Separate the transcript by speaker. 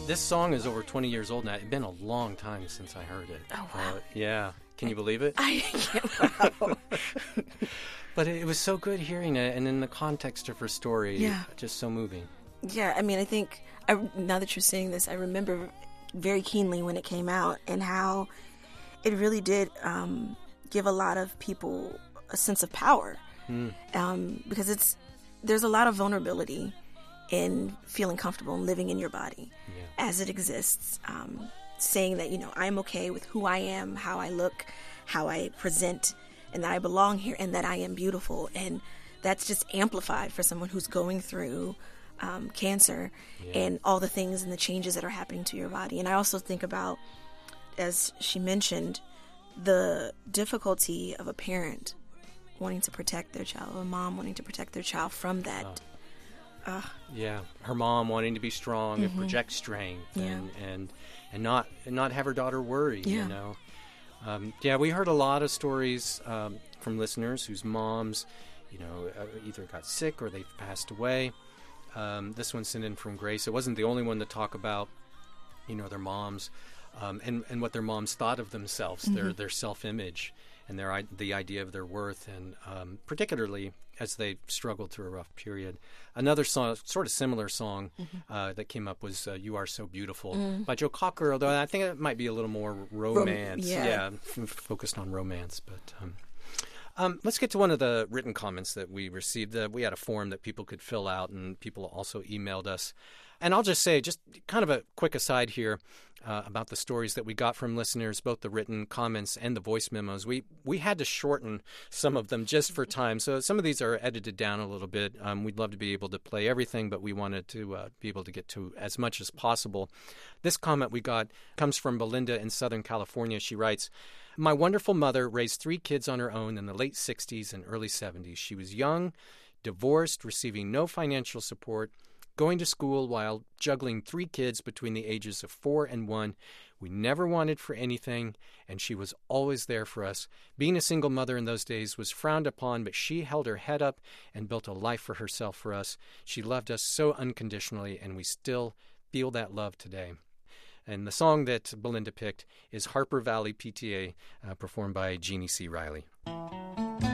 Speaker 1: This song is over 20 years old now. It's been a long time since I heard it.
Speaker 2: Oh, wow.
Speaker 1: Yeah. Can you believe it?
Speaker 2: I can't. Wow.
Speaker 1: But it was so good hearing it, and in the context of her story,
Speaker 2: Yeah.
Speaker 1: just so moving.
Speaker 2: Yeah, I mean, I think, now that you're saying this, I remember very keenly when it came out and how it really did give a lot of people a sense of power. Because there's a lot of vulnerability in feeling comfortable and living in your body as it exists. Saying that, I'm okay with who I am, how I look, how I present, and that I belong here and that I am beautiful. And that's just amplified for someone who's going through cancer and all the things and the changes that are happening to your body. And I also think about, as she mentioned, the difficulty of a parent wanting to protect their child, or a mom wanting to protect their child from that.
Speaker 1: Yeah, her mom wanting to be strong and project strength and not have her daughter worry. We heard a lot of stories from listeners whose moms, either got sick or they've passed away. This one sent in from Grace. It wasn't the only one to talk about, their moms and what their moms thought of themselves, their self-image, and the idea of their worth, and particularly as they struggled through a rough period. Another song, sort of similar song that came up was "You Are So Beautiful" by Joe Cocker, although I think it might be a little more romance. Focused on romance. But let's get to one of the written comments that we received. We had a form that people could fill out, and people also emailed us. And I'll just say, just kind of a quick aside here about the stories that we got from listeners, both the written comments and the voice memos. We had to shorten some of them just for time. So some of these are edited down a little bit. We'd love to be able to play everything, but we wanted to be able to get to as much as possible. This comment we got comes from Belinda in Southern California. She writes, "My wonderful mother raised 3 kids on her own in the late 60s and early 70s. She was young, divorced, receiving no financial support, going to school while juggling 3 kids between the ages of 4 and 1. We never wanted for anything, and she was always there for us. Being a single mother in those days was frowned upon, but she held her head up and built a life for herself for us. She loved us so unconditionally, and we still feel that love today." And the song that Belinda picked is Harper Valley PTA, performed by Jeannie C. Riley.